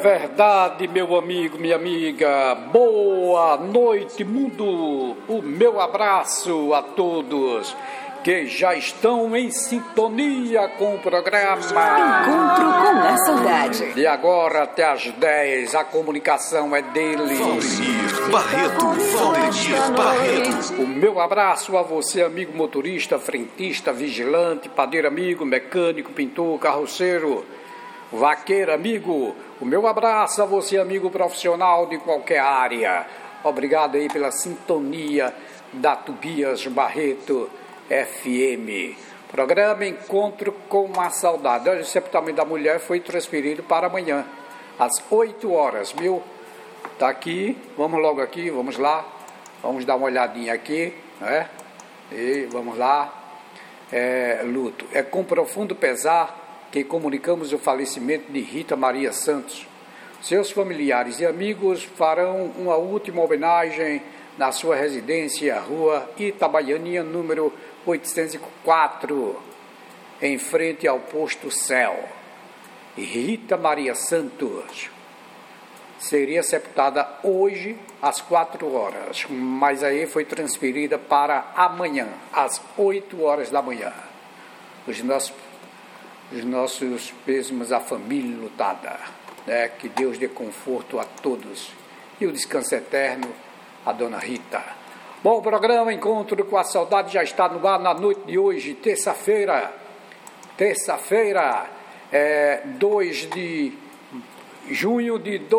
verdade, meu amigo, minha amiga. Boa noite, mundo. O meu abraço a todos que já estão em sintonia com o programa Encontro com a Saudade. De agora até às 10, a comunicação é deles. Valdemir Barreto. O meu abraço a você, amigo motorista, frentista, vigilante, padeiro amigo, mecânico, pintor, carroceiro, vaqueiro amigo. O meu abraço a você, amigo profissional de qualquer área. Obrigado aí pela sintonia da Tobias Barreto FM. Programa Encontro com a Saudade. O sepultamento da mulher foi transferido para amanhã, às 8 horas, viu? Tá aqui, vamos logo aqui, vamos lá. Vamos dar uma olhadinha aqui, né? E vamos lá. Luto. É com profundo pesar que comunicamos o falecimento de Rita Maria Santos. Seus familiares e amigos farão uma última homenagem na sua residência, Rua Itabaianinha, número 804, em frente ao posto Céu. Rita Maria Santos seria sepultada hoje às 4 horas, mas aí foi transferida para amanhã, às 8 horas da manhã. Os nossos pêsames à família lutada, né? Que Deus dê conforto a todos e o descanso eterno a Dona Rita. Bom, o programa Encontro com a Saudade já está no ar na noite de hoje, terça-feira, 2 de junho de